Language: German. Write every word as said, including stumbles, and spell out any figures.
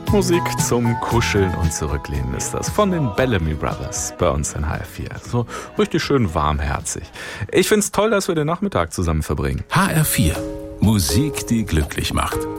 Musik zum Kuscheln und Zurücklehnen ist das von den Bellamy Brothers bei uns in H R vier. So richtig schön warmherzig. Ich find's toll, dass wir den Nachmittag zusammen verbringen. H R vier. Musik, die glücklich macht.